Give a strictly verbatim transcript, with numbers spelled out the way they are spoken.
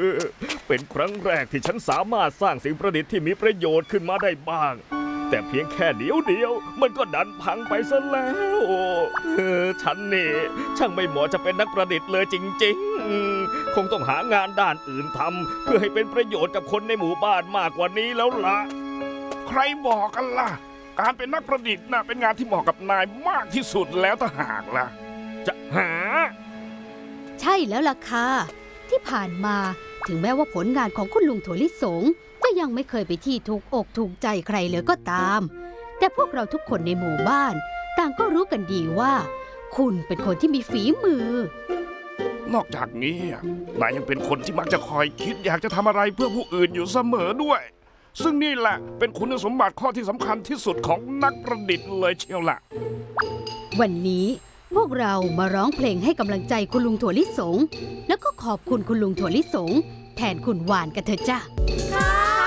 เป็นครั้งแรกที่ฉันสามารถสร้างสิ่งประดิษฐ์ที่มีประโยชน์ขึ้นมาได้บ้างแต่เพียงแค่เดียวเดียวมันก็ดันพังไปซะแล้วเออฉันนี่ช่างไม่เหมาะจะเป็นนักประดิษฐ์เลยจริงๆคงต้องหางานด้านอื่นทำเพื่อให้เป็นประโยชน์กับคนในหมู่บ้านมากกว่านี้แล้วล่ะใครบอกกันล่ะการเป็นนักประดิษฐ์น่ะเป็นงานที่เหมาะกับนายมากที่สุดแล้วถ้าหากล่ะจะหาใช่แล้วล่ะค่ะที่ผ่านมาถึงแม้ว่าผลงานของคุณลุงถั่วลิสงจะยังไม่เคยไปที่ถูกอกถูกใจใครเลยก็ตามแต่พวกเราทุกคนในหมู่บ้านต่างก็รู้กันดีว่าคุณเป็นคนที่มีฝีมือนอกจากนี้นายยังเป็นคนที่มักจะคอยคิดอยากจะทำอะไรเพื่อผู้อื่นอยู่เสมอด้วยซึ่งนี่แหละเป็นคุณสมบัติข้อที่สำคัญที่สุดของนักประดิษฐ์เลยเชียวล่ะวันนี้พวกเรามาร้องเพลงให้กำลังใจคุณลุงถั่วลิสงแล้วก็ขอบคุณคุณลุงถั่วลิสงแทนคุณหวานกันเถอะจ้ะ